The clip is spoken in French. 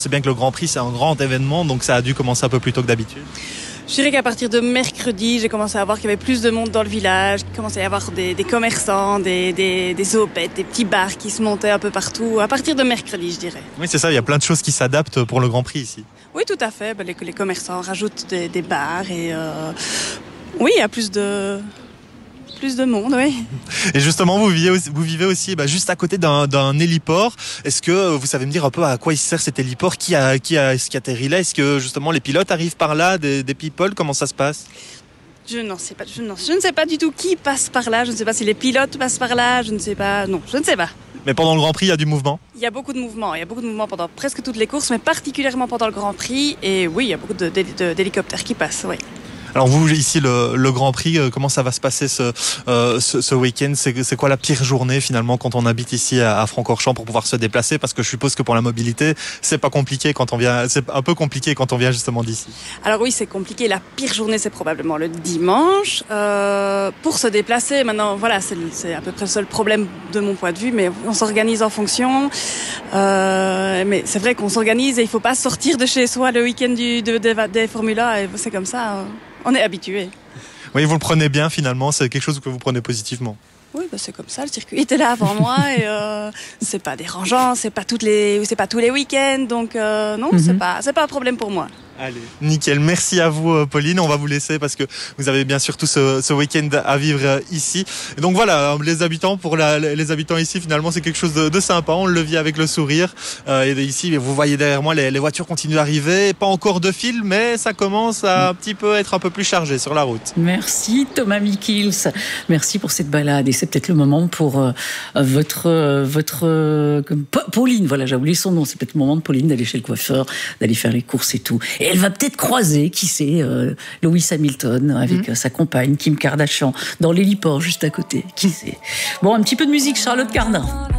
C'est bien que le Grand Prix, c'est un grand événement, donc ça a dû commencer un peu plus tôt que d'habitude. Je dirais qu'à partir de mercredi, j'ai commencé à voir qu'il y avait plus de monde dans le village. Il commençait à y avoir des commerçants, des zoopètes, des petits bars qui se montaient un peu partout. À partir de mercredi, je dirais. Oui, c'est ça, il y a plein de choses qui s'adaptent pour le Grand Prix ici. Oui, tout à fait. Les commerçants rajoutent des bars et oui, il y a plus de monde, oui. Et justement, vous vivez aussi juste à côté d'un héliport. Est-ce que vous savez me dire un peu à quoi il sert cet héliport? Qui atterrit là? Est-ce que justement les pilotes arrivent par là, des people? Comment ça se passe? Je ne sais pas du tout qui passe par là. Je ne sais pas si les pilotes passent par là. Je ne sais pas. Non, je ne sais pas. Mais pendant le Grand Prix, il y a du mouvement? Il y a beaucoup de mouvements. Il y a beaucoup de mouvements pendant presque toutes les courses, mais particulièrement pendant le Grand Prix. Et oui, il y a beaucoup d'hélicoptères qui passent, oui. Alors vous, ici, le Grand Prix, comment ça va se passer ce week-end? C'est quoi la pire journée finalement quand on habite ici à Francorchamps pour pouvoir se déplacer? Parce que je suppose que pour la mobilité, c'est pas compliqué quand on vient, c'est un peu compliqué quand on vient justement d'ici. Alors oui, c'est compliqué. La pire journée, c'est probablement le dimanche. Pour se déplacer, maintenant, voilà, c'est à peu près le seul problème de mon point de vue, mais on s'organise en fonction. Mais c'est vrai qu'on s'organise et il faut pas sortir de chez soi le week-end des Formule 1 et c'est comme ça. On est habitué. Oui, vous le prenez bien finalement, c'est quelque chose que vous prenez positivement. Oui, c'est comme ça, le circuit était là avant moi et c'est pas dérangeant, c'est pas tous les week-ends, donc non, c'est pas un problème pour moi. Allez, nickel. Merci à vous, Pauline. On va vous laisser parce que vous avez bien sûr tout ce week-end à vivre ici. Et donc voilà, les habitants ici, finalement, c'est quelque chose de sympa. On le vit avec le sourire. Et ici, vous voyez derrière moi, les voitures continuent d'arriver. Pas encore de fil, mais ça commence à un petit peu être un peu plus chargé sur la route. Merci Thomas Mikils. Merci pour cette balade. Et c'est peut-être le moment pour votre Pauline. Voilà, j'ai oublié son nom. C'est peut-être le moment de Pauline d'aller chez le coiffeur, d'aller faire les courses et tout. Et elle va peut-être croiser, qui sait, Lewis Hamilton avec sa compagne Kim Kardashian dans l'héliport juste à côté. Qui sait. Bon, un petit peu de musique, Charlotte Cardin.